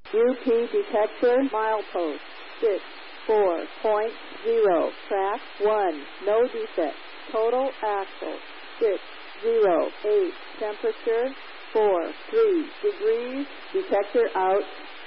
UP detector milepost 64.0. Track 1. No defect. Total axle 608. Temperature 43 degrees. Detector out.